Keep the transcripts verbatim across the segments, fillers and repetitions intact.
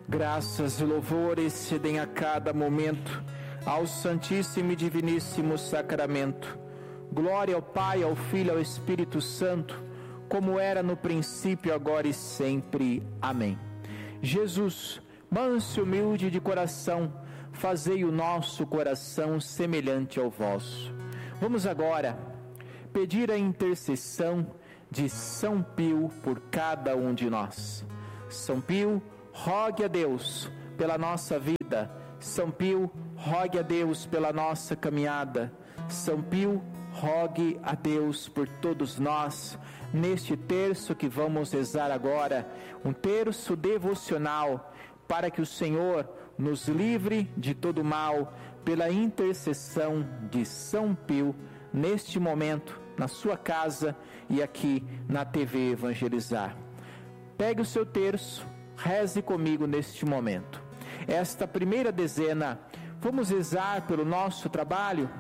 Graças e louvores se deem a cada momento ao Santíssimo e Diviníssimo Sacramento. Glória ao Pai, ao Filho e ao Espírito Santo, como era no princípio, agora e sempre. Amém. Jesus, manso e humilde de coração, fazei o nosso coração semelhante ao vosso. Vamos agora pedir a intercessão de São Pio por cada um de nós. São Pio, rogue a Deus pela nossa vida. São Pio, rogue a Deus pela nossa caminhada. São Pio, rogue a Deus por todos nós, neste terço que vamos rezar agora, um terço devocional, para que o Senhor nos livre de todo mal, pela intercessão de São Pio, neste momento, na sua casa e aqui na T V Evangelizar. Pegue o seu terço, reze comigo neste momento. Esta primeira dezena, vamos rezar pelo nosso trabalho?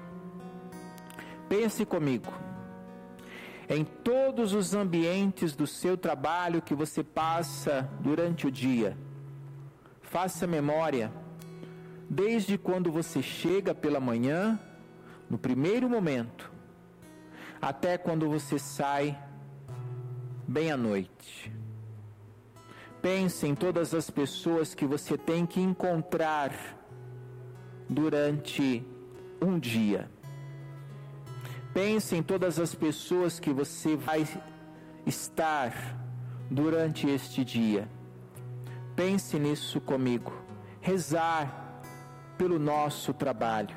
Pense comigo, em todos os ambientes do seu trabalho que você passa durante o dia. Faça memória, desde quando você chega pela manhã, no primeiro momento, até quando você sai bem à noite. Pense em todas as pessoas que você tem que encontrar durante um dia. Pense em todas as pessoas que você vai estar durante este dia. Pense nisso comigo. Rezar pelo nosso trabalho.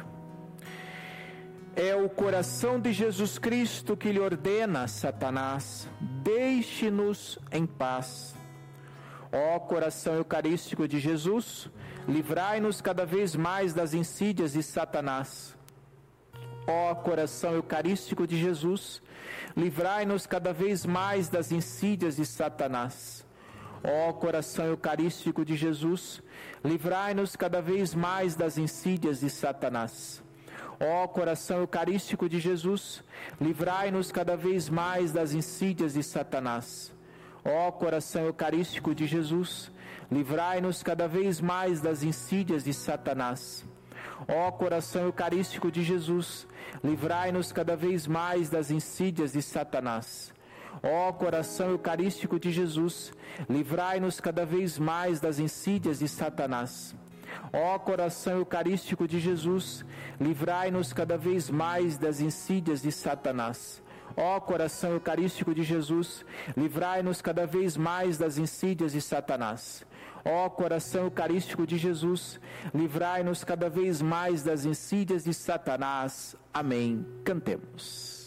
É o coração de Jesus Cristo que lhe ordena, Satanás, deixe-nos em paz. Ó coração eucarístico de Jesus, livrai-nos cada vez mais das insídias de Satanás. Ó coração eucarístico de Jesus, livrai-nos cada vez mais das insídias de Satanás. Ó coração eucarístico de Jesus, livrai-nos cada vez mais das insídias de Satanás. Ó coração eucarístico de Jesus, livrai-nos cada vez mais das insídias de Satanás. Ó coração eucarístico de Jesus, livrai-nos cada vez mais das insídias de Satanás. Ó coração eucarístico de Jesus, livrai-nos cada vez mais das insídias de Satanás. Ó coração eucarístico de Jesus, livrai-nos cada vez mais das insídias de Satanás. Ó coração eucarístico de Jesus, livrai-nos cada vez mais das insídias de Satanás. Ó coração eucarístico de Jesus, livrai-nos cada vez mais das insídias de Satanás. Ó coração eucarístico de Jesus, livrai-nos cada vez mais das insídias de Satanás. Amém. Cantemos.